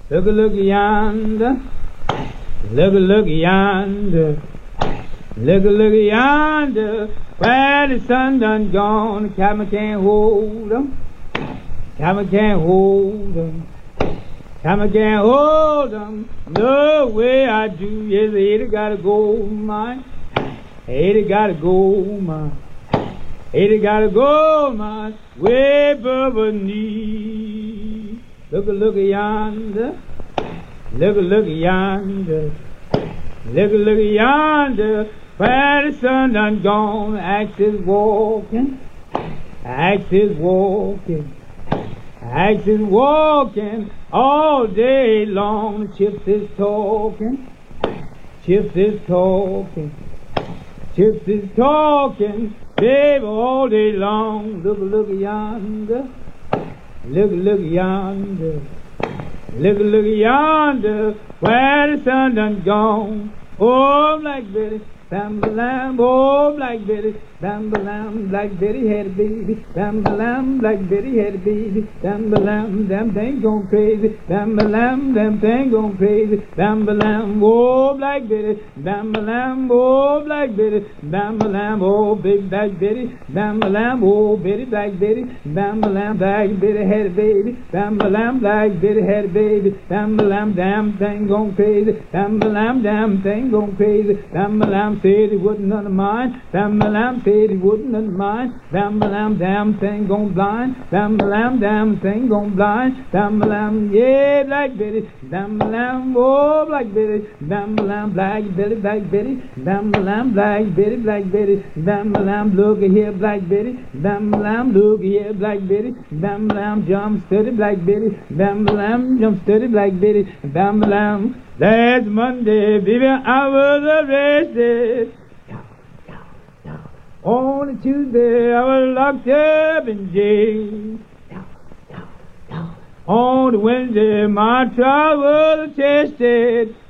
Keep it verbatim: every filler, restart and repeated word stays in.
Look a look yonder, look a look yonder, look a look yonder, where the sun done gone, the cabin can't hold 'em, cabin can't hold 'em, cabin can't hold 'em, no way I do, yes, it got a gold mine, it got a gold mine. It got a gold mine way above her knee. Look a look yonder, look a look yonder, look a look yonder, where the sun done gone. Axe is walking, axe is walking, axe is walking all day long. The chips is talking, chips is talking, chips is talking. Babe, all day long, look, look yonder, look, look yonder, look, look yonder, where the sun done gone. Oh, Black Betty, bam-ba-lam, oh, Black Betty, bam-ba-lam, Black Betty had a baby, bam-ba-lam, Black Betty had a baby, bam-ba-lam, them thing gone crazy, bam-ba-lam, them thing gone crazy, bam-ba-lam, oh, Black Betty, bam-ba-lam, oh, Black Betty, bam-ba-lam, oh, big Black Betty, bam-ba-lam, oh, Betty, Black Betty, bam-ba-lam, Black Betty had a baby, bam-ba-lam, Black Betty had a baby, bam-ba-lam, damn thing gone crazy, bam-ba-lam, damn thing gone crazy, bam-ba-lam said he wasn't none of mine, bam-ba-lam said he wouldn't none of mine, bam-ba-lam, damn thing gone blind, bam-ba-lam, damn thing gone blind, bam-ba-lam, yeah, Black Betty, bam-ba-lam, oh, Black Betty, bam-ba-lam, Black Betty, Black Betty, bam-ba-lam, Black Betty, Black Betty, bam-ba-lam, look here, Black Betty, bam-ba-lam, look here, Black Betty, bam-ba-lam, jump steady, Black Betty, bam-ba-lam, jump steady, Black Betty, bam-ba-lam. Last Monday, baby, I was arrested. On a Tuesday, I was locked up in jail. On a Wednesday, my trial was attested.